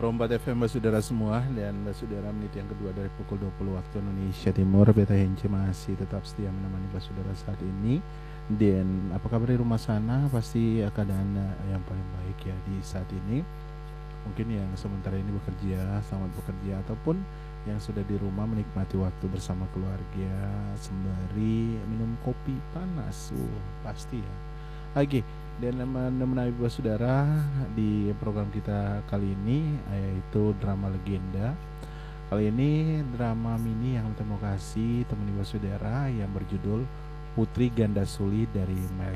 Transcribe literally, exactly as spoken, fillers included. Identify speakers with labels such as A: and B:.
A: Rombat F M Basudara semua dan Basudara menit yang kedua dari pukul dua puluh waktu Indonesia Timur. Beta Hence masih tetap setia menemani Basudara saat ini. Dan apa kabar di rumah sana? Pasti keadaan yang paling baik ya di saat ini. Mungkin yang sementara ini bekerja, selamat bekerja, ataupun yang sudah di rumah menikmati waktu bersama keluarga sembari minum kopi panas. Uh, pasti ya. Oke, dan menemani Saudara di program kita kali ini yaitu drama legenda. Kali ini drama mini yang kita mau kasih temani Saudara yang berjudul Putri Gandasuli dari